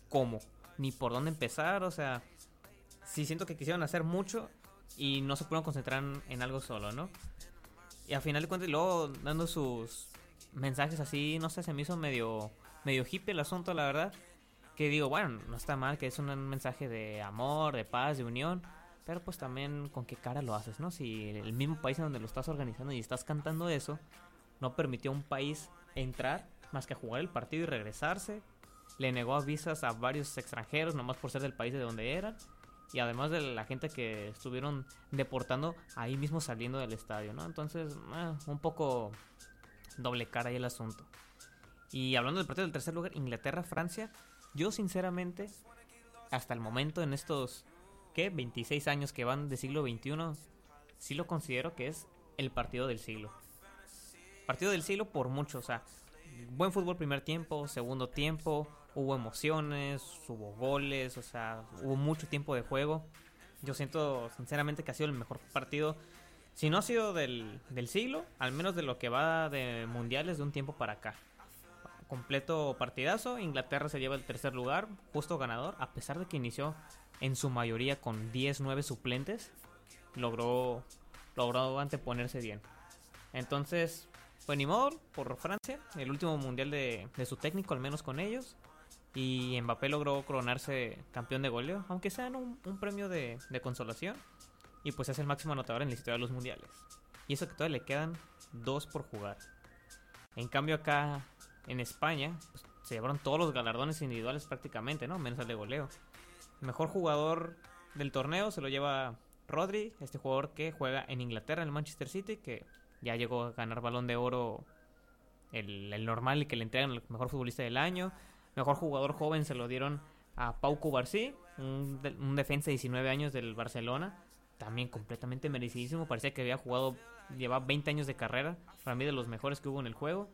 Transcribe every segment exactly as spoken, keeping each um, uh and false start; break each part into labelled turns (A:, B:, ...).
A: cómo, ni por dónde empezar. O sea, sí siento que quisieron hacer mucho y no se pudieron concentrar en, en algo solo, ¿no? Y al final de cuentas, y luego dando sus mensajes así, no sé, se me hizo medio, medio hippie el asunto, la verdad. Que digo, bueno, no está mal, que es un mensaje de amor, de paz, de unión. Pero pues también con qué cara lo haces, ¿no? Si el mismo país en donde lo estás organizando y estás cantando eso no permitió a un país entrar más que a jugar el partido y regresarse. Le negó visas a varios extranjeros nomás por ser del país de donde eran. Y además de la gente que estuvieron deportando ahí mismo saliendo del estadio, ¿no? Entonces, eh, un poco doble cara ahí el asunto. Y hablando del partido del tercer lugar, Inglaterra-Francia, yo sinceramente, hasta el momento en estos, ¿qué? veintiséis años que van de siglo veintiuno, sí lo considero que es el partido del siglo. Partido del siglo por mucho, o sea, buen fútbol primer tiempo, segundo tiempo, hubo emociones, hubo goles, o sea, hubo mucho tiempo de juego. Yo siento sinceramente que ha sido el mejor partido, si no ha sido del, del siglo, al menos de lo que va de mundiales de un tiempo para acá. Completo partidazo, Inglaterra se lleva el tercer lugar, justo ganador, a pesar de que inició en su mayoría con diez nueve suplentes, logró, logró anteponerse bien. Entonces, pues ni modo, por Francia, el último mundial de, de su técnico, al menos con ellos. Y Mbappé logró coronarse campeón de goleo, aunque sea en un, un premio de, de consolación. Y pues es el máximo anotador en la historia de los mundiales. Y eso que todavía le quedan dos por jugar. En cambio acá en España, pues, se llevaron todos los galardones individuales prácticamente, ¿no? Menos el de goleo. Mejor jugador del torneo se lo lleva Rodri, este jugador que juega en Inglaterra, en el Manchester City, que ya llegó a ganar Balón de Oro, el, el normal, y que le entregan el mejor futbolista del año. Mejor jugador joven se lo dieron a Pau Cubarsí, un, de, un defensa de diecinueve años del Barcelona, también completamente merecidísimo. Parecía que había jugado, llevaba veinte años de carrera, para mí de los mejores que hubo en el juego.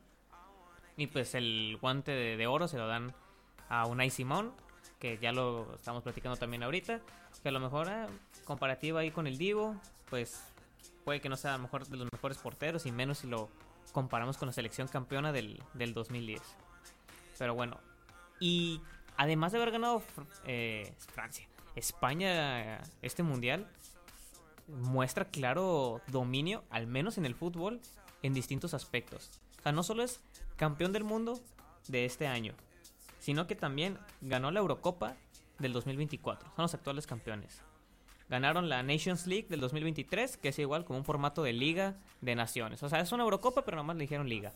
A: Y pues el guante de, de oro se lo dan a Unai Simón, que ya lo estamos platicando también ahorita, que a lo mejor eh, comparativa ahí con el Divo, pues puede que no sea a lo mejor de los mejores porteros, y menos si lo comparamos con la selección campeona del, del dos mil diez. Pero bueno, y además de haber ganado eh, Francia, España este mundial muestra claro dominio, al menos en el fútbol, en distintos aspectos. O sea, no solo es campeón del mundo de este año, sino que también ganó la Eurocopa del dos mil veinticuatro. Son los actuales campeones. Ganaron la Nations League del dos mil veintitrés, que es igual como un formato de liga de naciones. O sea, es una Eurocopa, pero nomás le dijeron liga.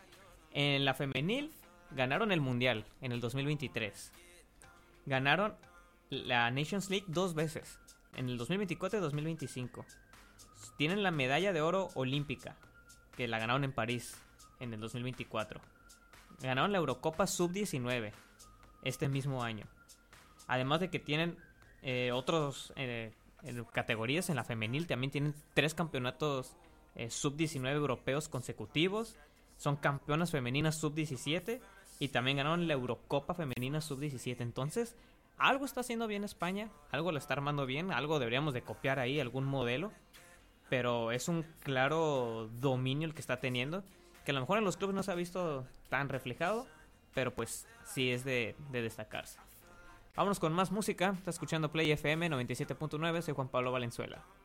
A: En la femenil ganaron el Mundial en el dos mil veintitrés. Ganaron la Nations League dos veces, en el dos mil veinticuatro y dos mil veinticinco. Tienen la medalla de oro olímpica, que la ganaron en París en el dos mil veinticuatro. Ganaron la Eurocopa sub diecinueve este mismo año. Además de que tienen eh, otros eh, categorías en la femenil. También tienen tres campeonatos eh, sub diecinueve europeos consecutivos. Son campeonas femeninas sub diecisiete. Y también ganaron la Eurocopa femenina sub diecisiete. Entonces, algo está haciendo bien España. Algo lo está armando bien. Algo deberíamos de copiar ahí, algún modelo. Pero es un claro dominio el que está teniendo, que a lo mejor en los clubes no se ha visto tan reflejado, pero pues sí es de, de destacarse. Vámonos con más música. Está escuchando Play F M noventa y siete punto nueve. Soy Juan Pablo Valenzuela.